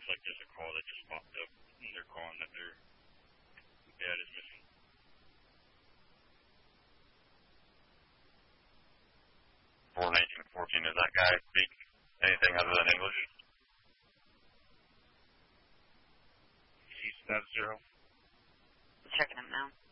like there's a call that just popped up, and they're calling that their dad is missing. 41914, does that guy speak anything other than English? He's not 0. Checking him now.